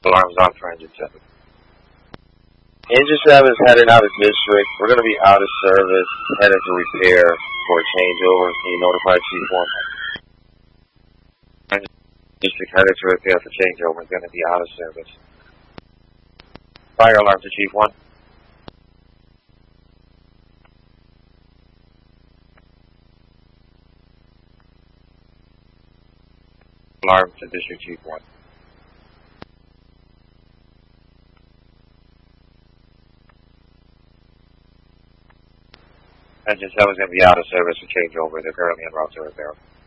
Alarms on for engine 7. Engine 7 is heading out of district. We're going to be out of service, heading for repair for a changeover. Can you notify Chief 1? District headed to repair for changeover is going to be out of service. Fire alarm to Chief 1. Alarm to District Chief 1. Engine 7 is going to be out of service for changeover. They're currently en route to repair.